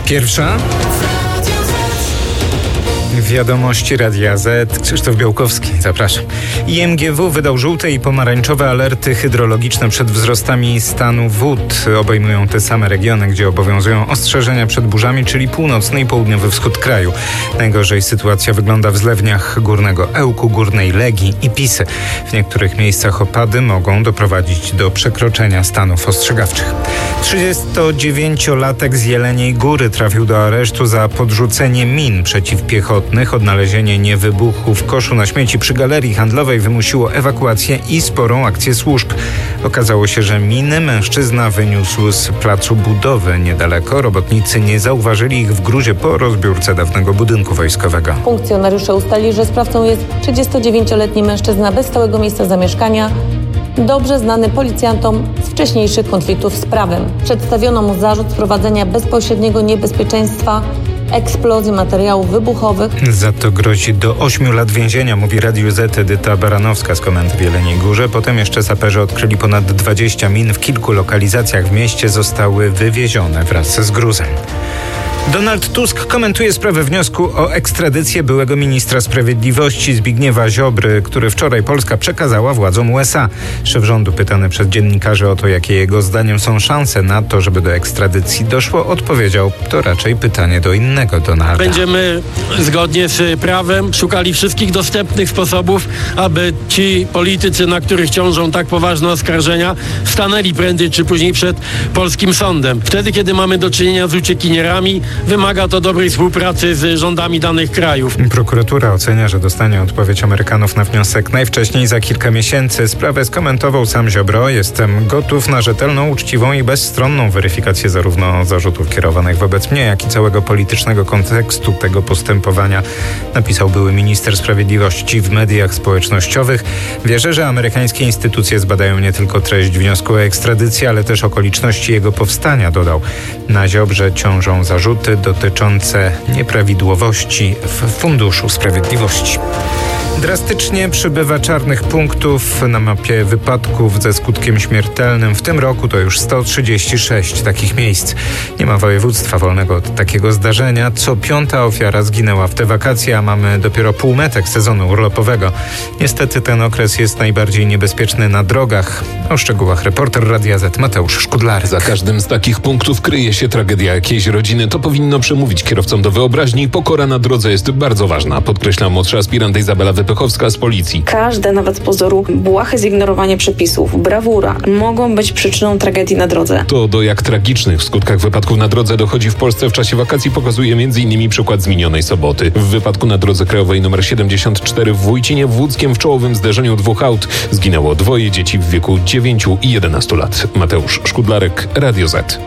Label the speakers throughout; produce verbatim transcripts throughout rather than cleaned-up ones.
Speaker 1: Pierwsza. Wiadomości Radia Z. Krzysztof Białkowski, zapraszam. I M G W wydał żółte i pomarańczowe alerty hydrologiczne przed wzrostami stanu wód. Obejmują te same regiony, gdzie obowiązują ostrzeżenia przed burzami, czyli północny i południowy wschód kraju. Najgorzej sytuacja wygląda w zlewniach Górnego Ełku, Górnej Legii i Pisy. W niektórych miejscach opady mogą doprowadzić do przekroczenia stanów ostrzegawczych. trzydziestodziewięciolatek z Jeleniej Góry trafił do aresztu za podrzucenie min przeciwpiechotnych. Odnalezienie niewybuchu w koszu na śmieci przy galerii handlowej wymusiło ewakuację i sporą akcję służb. Okazało się, że miny mężczyzna wyniósł z placu budowy niedaleko. Robotnicy nie zauważyli ich w gruzie po rozbiórce dawnego budynku wojskowego.
Speaker 2: Funkcjonariusze ustalili, że sprawcą jest trzydziestodziewięcioletni mężczyzna bez stałego miejsca zamieszkania, dobrze znany policjantom z wcześniejszych konfliktów z prawem. Przedstawiono mu zarzut sprowadzenia bezpośredniego niebezpieczeństwa eksplozji materiałów wybuchowych.
Speaker 1: Za to grozi do ośmiu lat więzienia, mówi Radiu Z Edyta Baranowska z komendy w Jeleniej Górze. Potem jeszcze saperzy odkryli ponad dwadzieścia min w kilku lokalizacjach w mieście, zostały wywiezione wraz z gruzem. Donald Tusk komentuje sprawę wniosku o ekstradycję byłego ministra sprawiedliwości Zbigniewa Ziobry, który wczoraj Polska przekazała władzom U S A. Szef rządu pytany przez dziennikarzy o to, jakie jego zdaniem są szanse na to, żeby do ekstradycji doszło, odpowiedział: to raczej pytanie do innego Donalda.
Speaker 3: Będziemy zgodnie z prawem szukali wszystkich dostępnych sposobów, aby ci politycy, na których ciążą tak poważne oskarżenia, stanęli prędzej czy później przed polskim sądem. Wtedy, kiedy mamy do czynienia z uciekinierami, wymaga to dobrej współpracy z rządami danych krajów.
Speaker 1: Prokuratura ocenia, że dostanie odpowiedź Amerykanów na wniosek najwcześniej za kilka miesięcy. Sprawę skomentował sam Ziobro. Jestem gotów na rzetelną, uczciwą i bezstronną weryfikację zarówno zarzutów kierowanych wobec mnie, jak i całego politycznego kontekstu tego postępowania, napisał były minister sprawiedliwości w mediach społecznościowych. Wierzę, że amerykańskie instytucje zbadają nie tylko treść wniosku o ekstradycję, ale też okoliczności jego powstania, dodał. Na Ziobrze ciążą zarzuty dotyczące nieprawidłowości w Funduszu Sprawiedliwości. Drastycznie przybywa czarnych punktów na mapie wypadków ze skutkiem śmiertelnym. W tym roku to już sto trzydzieści sześć takich miejsc. Nie ma województwa wolnego od takiego zdarzenia. Co piąta ofiara zginęła w te wakacje, a mamy dopiero półmetek sezonu urlopowego. Niestety ten okres jest najbardziej niebezpieczny na drogach. O szczegółach reporter Radia Z Mateusz Szkudlarek.
Speaker 4: Za każdym z takich punktów kryje się tragedia jakiejś rodziny. To powinno przemówić kierowcom do wyobraźni. Pokora na drodze jest bardzo ważna, podkreśla młodsza aspirant Izabela Wypychowska z policji.
Speaker 5: Każde, nawet z pozoru, błahe zignorowanie przepisów, brawura mogą być przyczyną tragedii na drodze.
Speaker 4: To do jak tragicznych w skutkach wypadków na drodze dochodzi w Polsce w czasie wakacji pokazuje m.in. przykład z minionej soboty. W wypadku na drodze krajowej nr siedemdziesiąt cztery w Wójcinie w Łódzkiem w czołowym zderzeniu dwóch aut zginęło dwoje dzieci w wieku dziewięciu i jedenastu lat. Mateusz Szkudlarek, Radio Z.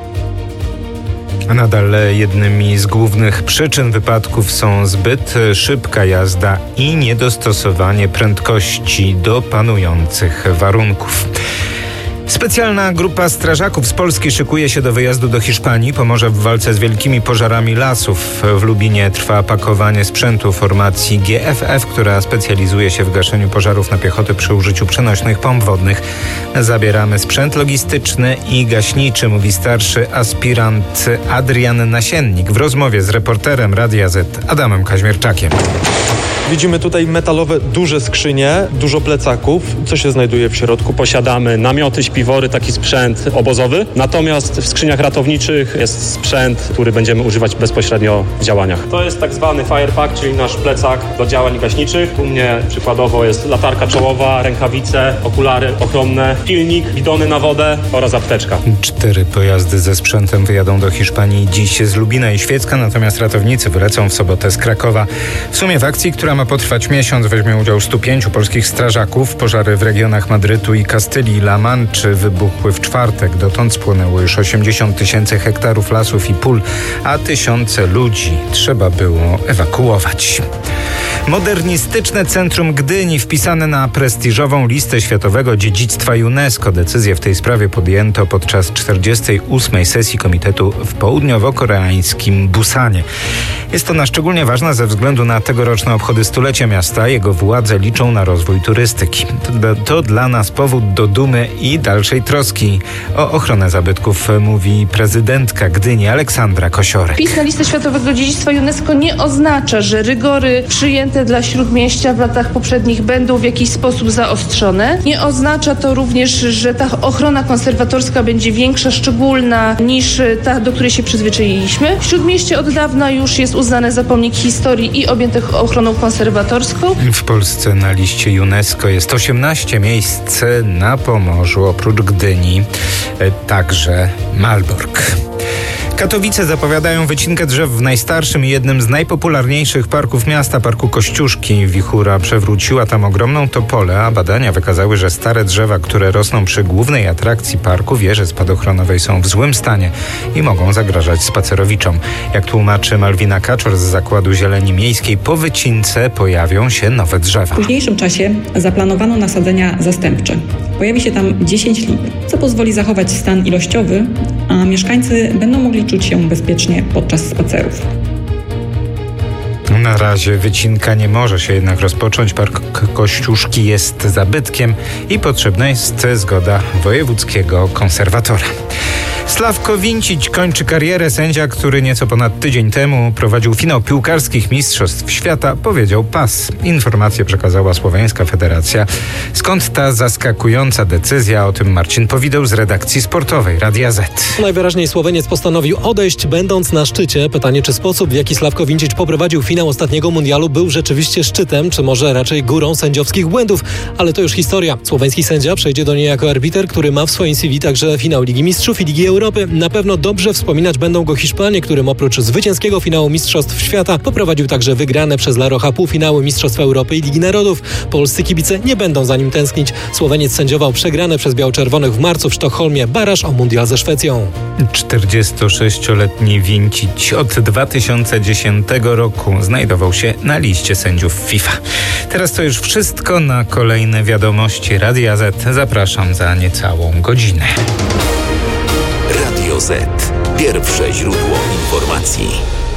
Speaker 1: Nadal jednymi z głównych przyczyn wypadków są zbyt szybka jazda i niedostosowanie prędkości do panujących warunków. Specjalna grupa strażaków z Polski szykuje się do wyjazdu do Hiszpanii. Pomoże w walce z wielkimi pożarami lasów. W Lubinie trwa pakowanie sprzętu formacji G F F, która specjalizuje się w gaszeniu pożarów na piechotę przy użyciu przenośnych pomp wodnych. Zabieramy sprzęt logistyczny i gaśniczy, mówi starszy aspirant Adrian Nasiennik w rozmowie z reporterem Radia Z Adamem Kaźmierczakiem.
Speaker 6: Widzimy tutaj metalowe, duże skrzynie, dużo plecaków. Co się znajduje w środku?
Speaker 7: Posiadamy namioty, śpiwory, taki sprzęt obozowy. Natomiast w skrzyniach ratowniczych jest sprzęt, który będziemy używać bezpośrednio w działaniach. To jest tak zwany firepack, czyli nasz plecak do działań gaśniczych. U mnie przykładowo jest latarka czołowa, rękawice, okulary ochronne, pilnik, bidony na wodę oraz apteczka.
Speaker 1: Cztery pojazdy ze sprzętem wyjadą do Hiszpanii dziś z Lubina i Świecka, natomiast ratownicy wylecą w sobotę z Krakowa. W sumie w akcji, która ma potrwać miesiąc, weźmie udział stu pięciu polskich strażaków. Pożary w regionach Madrytu i Kastylii La Manczy wybuchły w czwartek. Dotąd spłonęło już osiemdziesiąt tysięcy hektarów lasów i pól, a tysiące ludzi trzeba było ewakuować. Modernistyczne Centrum Gdyni wpisane na prestiżową listę Światowego Dziedzictwa UNESCO. Decyzję w tej sprawie podjęto podczas czterdziestej ósmej sesji komitetu w południowo-koreańskim Busanie. Jest ona szczególnie ważna ze względu na tegoroczne obchody stulecia miasta. Jego władze liczą na rozwój turystyki. To, to dla nas powód do dumy i dalszej troski. O ochronę zabytków mówi prezydentka Gdyni Aleksandra Kosiorek.
Speaker 8: Wpis na listę Światowego Dziedzictwa UNESCO nie oznacza, że rygory przyjęte dla Śródmieścia w latach poprzednich będą w jakiś sposób zaostrzone. Nie oznacza to również, że ta ochrona konserwatorska będzie większa, szczególna niż ta, do której się przyzwyczailiśmy. Śródmieście od dawna już jest uznane za pomnik historii i objęte ochroną konserwatorską.
Speaker 1: W Polsce na liście UNESCO jest osiemnaście miejsc na Pomorzu, oprócz Gdyni, także Malbork. Katowice zapowiadają wycinkę drzew w najstarszym i jednym z najpopularniejszych parków miasta, Parku Kościuszki. Wichura przewróciła tam ogromną topolę, a badania wykazały, że stare drzewa, które rosną przy głównej atrakcji parku, wieży spadochronowej, są w złym stanie i mogą zagrażać spacerowiczom. Jak tłumaczy Malwina Kaczor z Zakładu Zieleni Miejskiej, po wycince pojawią się nowe drzewa.
Speaker 9: W późniejszym czasie zaplanowano nasadzenia zastępcze. Pojawi się tam dziesięć lip, co pozwoli zachować stan ilościowy, a mieszkańcy będą mogli czuć się bezpiecznie podczas spacerów.
Speaker 1: Na razie wycinka nie może się jednak rozpocząć. Park Kościuszki jest zabytkiem i potrzebna jest zgoda wojewódzkiego konserwatora. Sławko Wincić kończy karierę. Sędzia, który nieco ponad tydzień temu prowadził finał piłkarskich Mistrzostw Świata, powiedział pas. Informację przekazała Słoweńska Federacja. Skąd ta zaskakująca decyzja? O tym Marcin Powideł z redakcji sportowej Radia Z.
Speaker 10: Najwyraźniej Słoweniec postanowił odejść, będąc na szczycie. Pytanie, czy sposób, w jaki Sławko Wincić poprowadził finał ostatniego mundialu, był rzeczywiście szczytem, czy może raczej górą sędziowskich błędów. Ale to już historia. Słoweński sędzia przejdzie do niej jako arbiter, który ma w swoim C V także finał Ligi Mistrzów i Ligi Europy. Na pewno dobrze wspominać będą go Hiszpanie, którym oprócz zwycięskiego finału Mistrzostw Świata poprowadził także wygrane przez La Roja półfinały Mistrzostw Europy i Ligi Narodów. Polscy kibice nie będą za nim tęsknić. Słoweniec sędziował przegrane przez biało-czerwonych w marcu w Sztokholmie baraż o mundial ze Szwecją.
Speaker 1: czterdziestosześcioletni Wincić od dwa tysiące dziesiątego roku znajdował się na liście sędziów FIFA. Teraz to już wszystko. Na kolejne wiadomości Radia Z zapraszam za niecałą godzinę.
Speaker 11: Radio Z. Pierwsze źródło informacji.